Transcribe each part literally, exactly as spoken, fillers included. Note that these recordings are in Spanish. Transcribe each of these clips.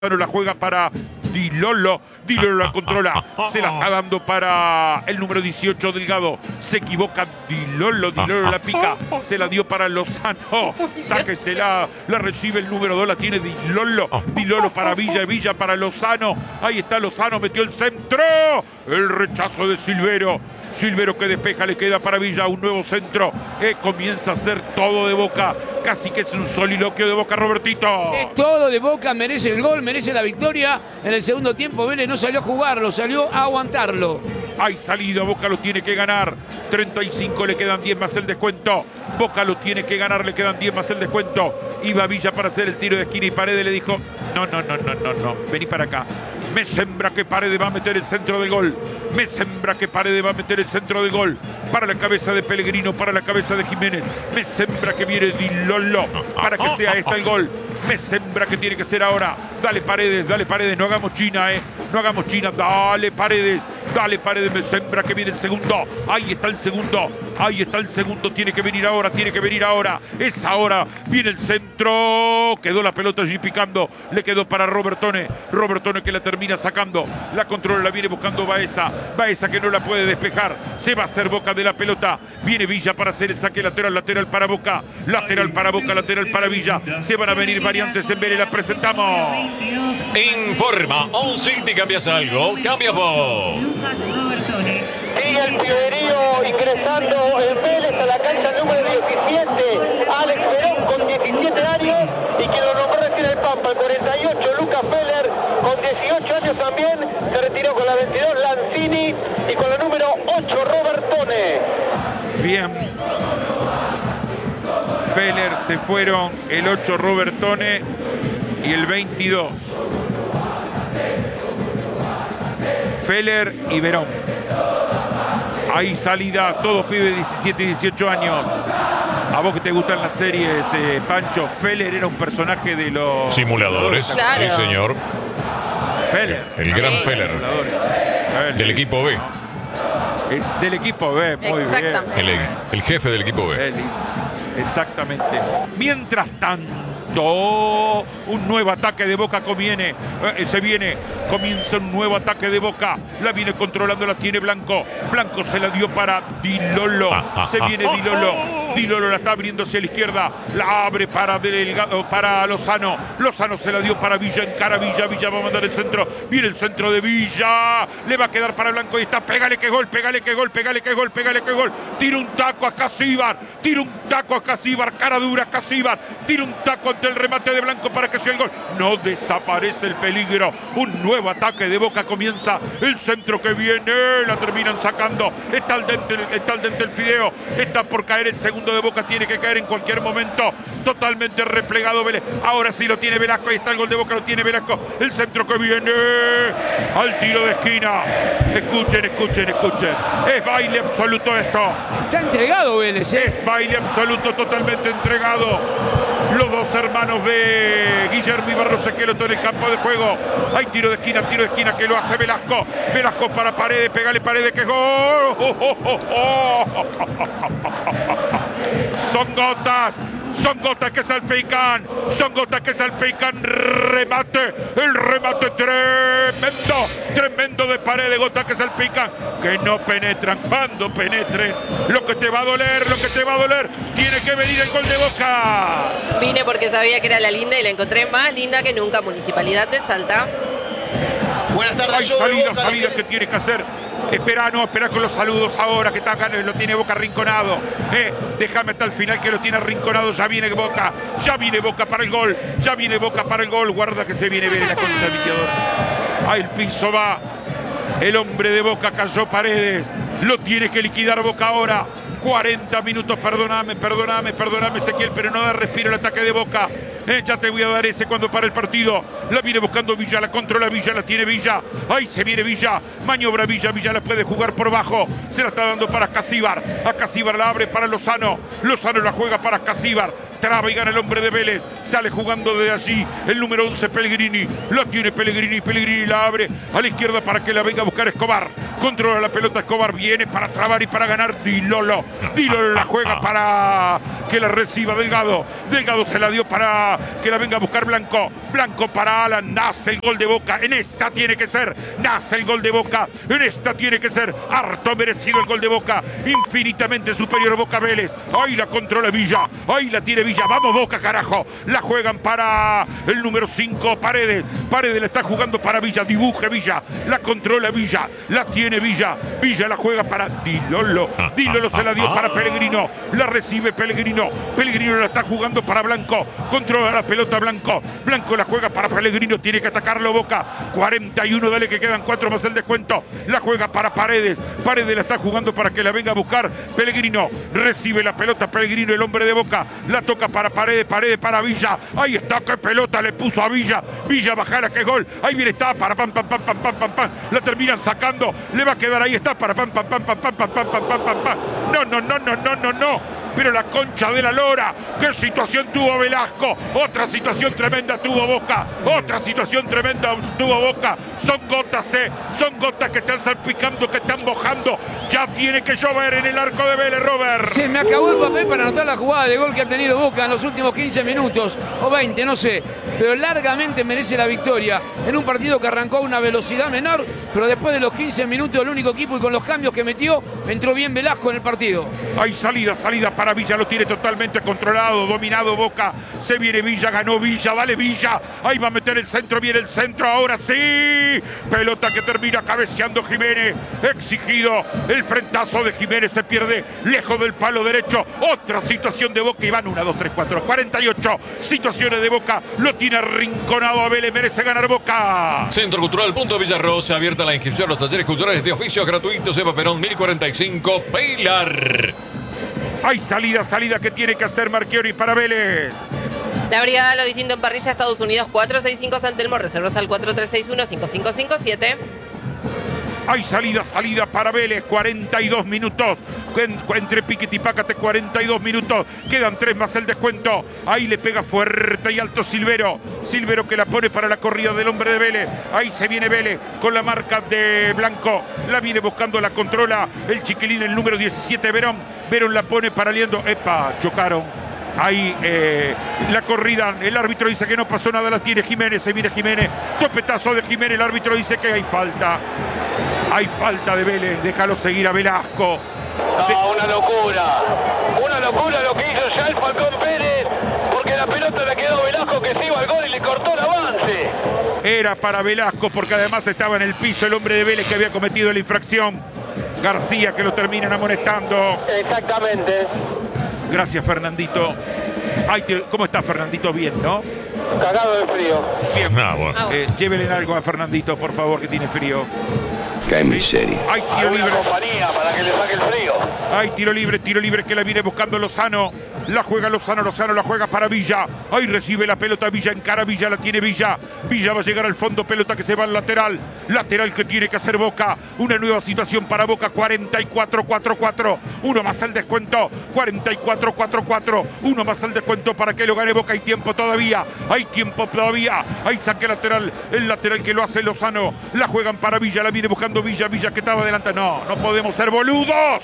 La juega para Di Lollo, Di Lollo la controla, se la está dando para el número dieciocho, Delgado, se equivoca Di Lollo, Di Lollo la pica, se la dio para Lozano, sáquesela, la recibe el número dos, la tiene Di Lollo, Di Lollo para Villa, Villa para Lozano, ahí está Lozano, metió el centro, el rechazo de Silvero, Silvero que despeja, le queda para Villa, un nuevo centro, eh, comienza a ser todo de Boca, casi que es un soliloquio de Boca, Robertito. Es todo de Boca, merece el gol, merece la victoria. En el segundo tiempo Vélez no salió a jugarlo, salió a aguantarlo. Hay salida, Boca lo tiene que ganar. treinta y cinco, le quedan diez más el descuento. Boca lo tiene que ganar, le quedan diez más el descuento. Iba Villa para hacer el tiro de esquina y Paredes le dijo, no, no, no, no, no, no, vení para acá. Me sembra que Paredes va a meter el centro del gol. Me sembra que Paredes va a meter el centro del gol. Para la cabeza de Pellegrino, para la cabeza de Jiménez. Me sembra que viene Di Lollo para que sea este el gol. Me sembra que tiene que ser ahora. Dale Paredes, dale Paredes, no hagamos China, eh. No hagamos China, dale Paredes. Dale Paredes, me sembra que viene el segundo. Ahí está el segundo. Ahí está el segundo. Tiene que venir ahora, tiene que venir ahora. Es ahora. Viene el centro. Quedó la pelota allí picando. Le quedó para Robertone. Robertone que la termina sacando. La controla, la viene buscando Baeza. Baeza que no la puede despejar. Se va a hacer Boca de la pelota. Viene Villa para hacer el saque lateral. Lateral para Boca. Lateral para Boca. Lateral para Villa. Se van a venir variantes en Vélez. La presentamos. Informa. On City, cambias algo. Cambia vos. Robertone. Sigue el piberío ingresando el Vélez a la cancha número diecisiete. Alex Verón con diecisiete años y quien lo nombró recién el Pampa, el cuarenta y ocho, Lucas Feller con dieciocho años también. Se retiró con la veintidós, Lanzini, y con la número ocho, Robertone. Bien. Feller se fueron, el ocho Robertone y el veintidós. Feller y Verón. Hay salida, todos pibes de diecisiete y dieciocho años. A vos que te gustan las series, eh, Pancho, Feller era un personaje de los simuladores. Claro. Sí, señor. Feller. El gran Sí. Feller. Feller. Del equipo B. Es del equipo B, muy bien. Exactamente. El, el jefe del equipo B. Eli. Exactamente. Mientras tanto, un nuevo ataque de Boca conviene, eh, se viene, comienza un nuevo ataque de Boca, la viene controlando, la tiene Blanco, Blanco se la dio para Di Lollo, se viene Di Lollo, Di Lollo la está abriendo hacia la izquierda, la abre para Delgado, para Lozano, Lozano se la dio para Villa, encara Villa, Villa va a mandar el centro, viene el centro de Villa, le va a quedar para Blanco y está, pégale que gol, pégale que gol, pégale que gol, pégale que gol, tira un taco a Casíbar, tira un taco a Casíbar, cara dura Casíbar, tira un taco ante el remate de Blanco para que sea el gol. No desaparece el peligro. Un nuevo ataque de Boca comienza. El centro que viene, la terminan sacando. Está al dente, está al dente el Fideo. Está por caer el segundo de Boca. Tiene que caer en cualquier momento. Totalmente replegado Vélez. Ahora sí lo tiene Velasco. Ahí está el gol de Boca. Lo tiene Velasco. El centro que viene al tiro de esquina. Escuchen, escuchen, escuchen. Es baile absoluto esto. Está entregado Vélez, ¿eh? Es baile absoluto, totalmente entregado. Los dos hermanos de Guillermo y Barros Esqueloto en el campo de juego. Hay tiro de esquina, tiro de esquina que lo hace Velasco. Velasco para Paredes, pégale Paredes, que gol. Oh, oh, oh, oh. Son gotas. Son gotas que salpican, son gotas que salpican, remate, el remate tremendo, tremendo de Paredes, gotas que salpican, que no penetran, cuando penetren, lo que te va a doler, lo que te va a doler, tiene que venir el gol de Boca. Vine porque sabía que era la linda y la encontré más linda que nunca. Municipalidad de Salta. Buenas tardes, Hay yo de salidas, Boca, salidas que tienes que hacer. Espera, no, espera con los saludos ahora que está acá, lo tiene Boca arrinconado. Eh, déjame hasta el final que lo tiene arrinconado. Ya viene Boca, ya viene Boca para el gol, ya viene Boca para el gol. Guarda que se viene Vélez la contra el viciador. Ahí el piso va. El hombre de Boca cayó Paredes. Lo tiene que liquidar Boca ahora. cuarenta minutos, perdóname, perdóname, perdóname, Ezequiel, pero no da respiro el ataque de Boca. Eh, ya te voy a dar ese cuando para el partido. La viene buscando Villa, la controla Villa, la tiene Villa. Ahí se viene Villa, maniobra Villa, Villa la puede jugar por bajo. Se la está dando para Casíbar. A Casíbar la abre para Lozano. Lozano la juega para Casíbar. traba y gana el hombre de Vélez. Sale jugando de allí el número once, Pellegrini. Lo tiene Pellegrini. Pellegrini la abre a la izquierda para que la venga a buscar Escobar. Controla la pelota Escobar. Viene para trabar y para ganar Di Lolo. Di Lolo la juega para que la reciba Delgado. Delgado se la dio para que la venga a buscar Blanco. Blanco para Alan. Nace el gol de Boca. En esta tiene que ser. Nace el gol de Boca. En esta tiene que ser. Harto merecido el gol de Boca. Infinitamente superior Boca Vélez. Ahí la controla Villa. Ahí la tiene Villa. Vamos Boca, carajo. La juegan para el número cinco, Paredes. Paredes la está jugando para Villa. Dibuje Villa. La controla Villa. La tiene Villa. Villa la juega para Di Lolo. Di Lolo se la dio para Pellegrino. La recibe Pellegrino. Pellegrino la está jugando para Blanco. Controla la pelota Blanco. Blanco la juega para Pellegrino. Tiene que atacarlo Boca. cuarenta y uno, dale que quedan cuatro más el descuento. La juega para Paredes. Paredes la está jugando para que la venga a buscar Pellegrino. Recibe la pelota Pellegrino, el hombre de Boca. La toca para Paredes. Paredes para Villa. Ahí está, qué pelota le puso a Villa. Villa bajala, que gol. Ahí viene, está para pam, pam, pam, pam, pam, pam, pam. La terminan sacando. Le va a quedar ahí, está para pam, pam, pam, pam, pam, pam, pam, pam, pam, pam, pam. No, no, no, no, no, no, no. Pero la concha de la lora, qué situación tuvo Velasco, otra situación tremenda tuvo Boca, otra situación tremenda tuvo Boca. Son gotas, eh, son gotas que están salpicando, que están mojando. Ya tiene que llover en el arco de Vélez, Robert. Se me acabó el papel para anotar la jugada de gol que ha tenido Boca en los últimos quince minutos, o veinte, no sé, pero largamente merece la victoria en un partido que arrancó a una velocidad menor, pero después de los quince minutos el único equipo y con los cambios que metió, entró bien Velasco en el partido. Hay salida, salida para Villa, lo tiene totalmente controlado, dominado Boca. Se viene Villa, ganó Villa, dale Villa. Ahí va a meter el centro, viene el centro, ahora sí. Pelota que termina cabeceando Jiménez. Exigido el frentazo de Jiménez, se pierde lejos del palo derecho. Otra situación de Boca y van una, dos, tres, cuatro, cuarenta y ocho situaciones de Boca. Lo tiene arrinconado a Vélez, merece ganar Boca. Centro Cultural Punto Villarrosa, abierta la inscripción a los talleres culturales de oficio gratuitos. Eva Perón mil cuarenta y cinco, Pilar. Hay salida, salida que tiene que hacer Marchiori para Vélez. La brigada Lo Distinto en Parrilla, Estados Unidos, cuatro seis cinco San Telmo, reservas al cuatro tres seis uno, cinco cinco cinco siete. Hay salida, salida para Vélez, cuarenta y dos minutos. Entre Piquet y Pácate, cuarenta y dos minutos. Quedan tres más el descuento. Ahí le pega fuerte y alto Silvero. Silvero que la pone para la corrida del hombre de Vélez. Ahí se viene Vélez con la marca de Blanco. La viene buscando, la controla el chiquilín, el número diecisiete, Verón. Verón la pone paraleando. Epa, chocaron. Ahí eh, la corrida, el árbitro dice que no pasó nada, la tiene Jiménez, se viene Jiménez, topetazo de Jiménez, el árbitro dice que hay falta, hay falta de Vélez, déjalo seguir a Velasco. No, una locura, una locura lo que hizo ya el Falcón Pérez, porque la pelota le quedó a Velasco que se iba al gol y le cortó el avance. Era para Velasco porque además estaba en el piso el hombre de Vélez que había cometido la infracción. García que lo terminan amonestando. Exactamente. Gracias, Fernandito. Ay, ¿cómo está Fernandito? Bien, ¿no? Cagado de frío. Bien. Ah, bueno. Eh, llévenle algo a Fernandito, por favor, que tiene frío. Qué miseria. Hay tiro Alguna libre. compañía para que le saque el frío. Hay tiro libre, tiro libre que la viene buscando Lozano. La juega Lozano, Lozano la juega para Villa. Ahí recibe la pelota Villa, encara Villa, la tiene Villa. Villa va a llegar al fondo, pelota que se va al lateral. Lateral que tiene que hacer Boca. Una nueva situación para Boca, cuarenta y cuatro cuatro cuatro. Uno más el descuento, cuarenta y cuatro cuatro cuatro. Uno más el descuento para que lo gane Boca. Hay tiempo todavía, hay tiempo todavía. Ahí saque lateral, el lateral que lo hace Lozano. La juegan para Villa, la viene buscando Villa. Villa que estaba adelante. No, no podemos ser boludos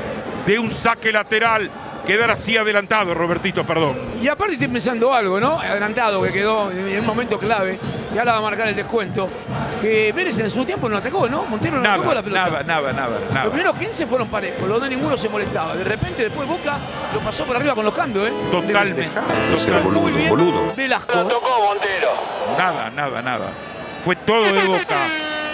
de un saque lateral. Quedar así adelantado, Robertito, perdón. Y aparte estoy pensando algo, ¿no? Adelantado, que quedó en un momento clave. Y ahora va a marcar el descuento. Que Vélez en su tiempo no atacó, ¿no? Montero no Nada, atacó la pelota. nada, nada, nada, nada. Los primeros quince fueron parejos, los de ninguno se molestaba. De repente, después Boca lo pasó por arriba con los cambios, ¿eh? Totalmente. Dejar de ser Muy boludo, bien, boludo. Lo Velasco. tocó Montero. Nada, nada, nada. Fue todo de Boca.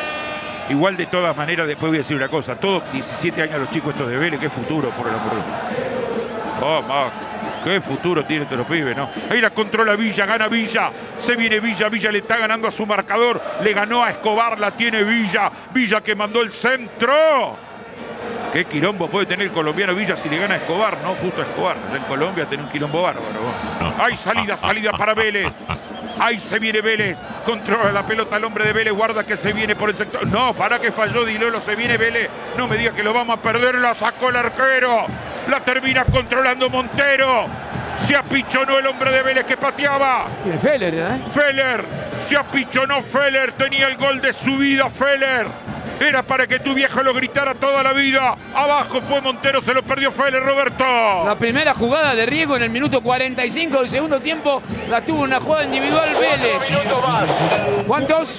Igual de todas maneras, después voy a decir una cosa. Todos diecisiete años los chicos estos de Vélez, qué futuro, por el amor de Dios. Oh, ma, qué futuro tiene estos los pibes, ¿no? Ahí la controla Villa, gana Villa. Se viene Villa, Villa le está ganando a su marcador. Le ganó a Escobar, la tiene Villa. Villa que mandó el centro. Qué quilombo puede tener el colombiano Villa si le gana a Escobar, ¿no? Justo a Escobar. En Colombia tiene un quilombo bárbaro. Hay salida, salida para Vélez. Ahí se viene Vélez. Controla la pelota el hombre de Vélez. Guarda que se viene por el sector. No, para que falló Di Lolo. Se viene Vélez. No me diga que lo vamos a perder. La sacó el arquero. La termina controlando Montero. Se apichonó el hombre de Vélez que pateaba. ¿Quién es Feller, eh? Feller. Se apichonó Feller. Tenía el gol de su vida Feller. Era para que tu viejo lo gritara toda la vida. Abajo fue Montero, se lo perdió Feller, Roberto. La primera jugada de riesgo en el minuto cuarenta y cinco del segundo tiempo la tuvo una jugada individual Vélez. Minuto más. ¿Cuántos?